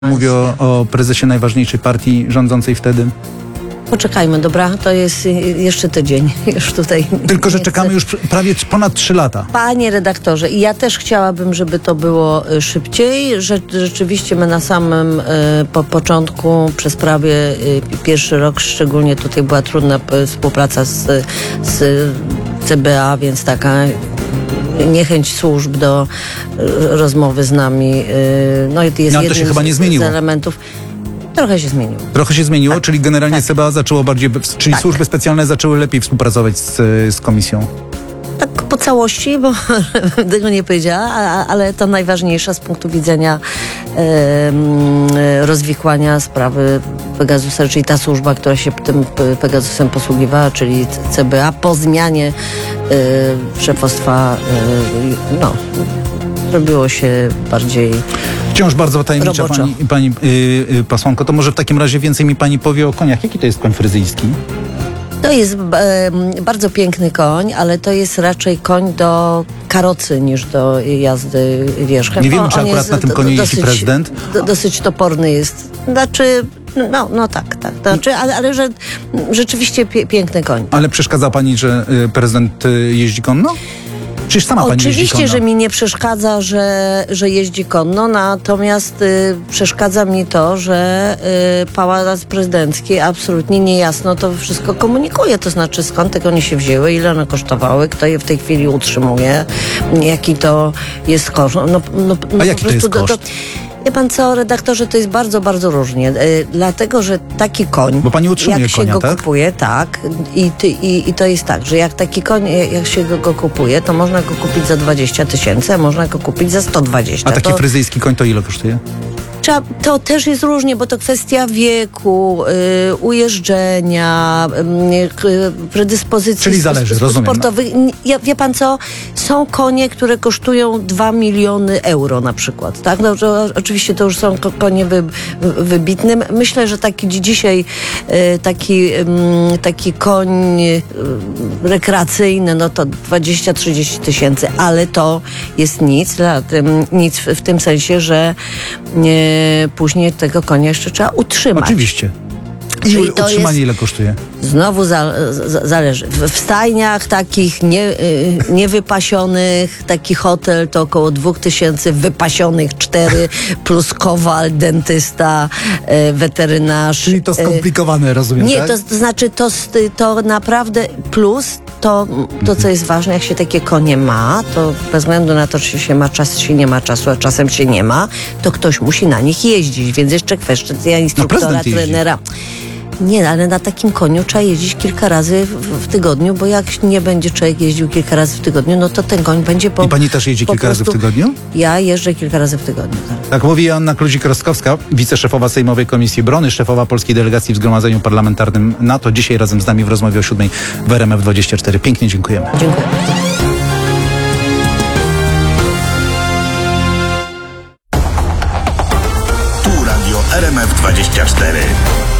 Mówię o prezesie najważniejszej partii rządzącej wtedy. Poczekajmy, dobra? To jest jeszcze tydzień. Już tutaj. Tylko że czekamy już prawie ponad 3 lata. Panie redaktorze, i ja też chciałabym, żeby to było szybciej. Rzeczywiście my na samym początku, przez prawie pierwszy rok, szczególnie tutaj była trudna współpraca z CBA, więc taka niechęć służb do rozmowy z nami. No jest to się jednym chyba nie zmieniło. z elementów. Trochę się zmieniło. Trochę się zmieniło, Tak. czyli generalnie Tak. CBA zaczęło bardziej, czyli Tak. służby specjalne zaczęły lepiej współpracować z komisją. Tak po całości, bo tego nie powiedziała, ale to najważniejsza z punktu widzenia rozwikłania sprawy Pegasusa, czyli ta służba, która się tym Pegasusem posługiwała, czyli CBA, po zmianie szefostwa, robiło się bardziej Wciąż bardzo tajemnicza roboczo. pani posłanko, to może w takim razie więcej mi pani powie o koniach. Jaki to jest koń fryzyjski? To jest bardzo piękny koń, ale to jest raczej koń do karocy niż do jazdy wierzchem. Nie wiemy, czy On akurat jest na tym koniu jeździ prezydent. Dosyć toporny jest. Znaczy, tak. Znaczy, ale że rzeczywiście piękny koń. Ale przeszkadza pani, że prezydent jeździ konno? Przecież sama pani jeździ Oczywiście, konno. że mi nie przeszkadza, że jeździ konno, natomiast przeszkadza mi to, że Pałac Prezydencki absolutnie niejasno to wszystko komunikuje. To znaczy, skąd te konie się wzięły, ile one kosztowały, kto je w tej chwili utrzymuje, jaki to jest koszt. A jaki to jest koszt? Wie pan co, redaktorze, to jest bardzo, bardzo różnie. Dlatego, że taki koń, Bo pani utrzymuje jak się konia, go tak? kupuje, tak, i to jest tak, że jak taki koń, jak się go kupuje, to można go kupić za 20 000, a można go kupić za 120. A taki fryzyjski koń to ile kosztuje? To też jest różnie, bo to kwestia wieku, ujeżdżenia, predyspozycji Czyli zależy, rozumiem. sportowych. Wie pan co? Są konie, które kosztują 2 miliony euro na przykład. Tak? No, oczywiście to już są konie wybitne. Myślę, że taki dzisiaj taki koń rekreacyjny, no to 20-30 tysięcy, ale to jest nic w tym sensie, że później tego konia jeszcze trzeba utrzymać. Oczywiście. I Czyli to utrzymanie jest- ile kosztuje? Znowu zależy. W stajniach takich niewypasionych, taki hotel to około 2000, wypasionych 4, plus kowal, dentysta, weterynarz. Czyli to skomplikowane, rozumiem, Nie, tak? to znaczy to naprawdę plus to, co jest ważne, jak się takie konie ma, to bez względu na to, czy się ma czas, czy nie ma czasu, a czasem się nie ma, to ktoś musi na nich jeździć, więc jeszcze kwestia instruktora, prezydent jeździ. trenera. Nie, ale na takim koniu trzeba jeździć kilka razy w tygodniu, bo jak nie będzie człowiek jeździł kilka razy w tygodniu, no to ten koń będzie I pani też jeździ kilka razy w tygodniu? Ja jeżdżę kilka razy w tygodniu, tak. Tak mówi Joanna Kluzik-Rostkowska, wiceszefowa Sejmowej Komisji Obrony, szefowa polskiej delegacji w Zgromadzeniu Parlamentarnym NATO. Dzisiaj razem z nami w rozmowie o 7 w RMF24. Pięknie dziękujemy. Dziękuję bardzo. Tu Radio RMF24.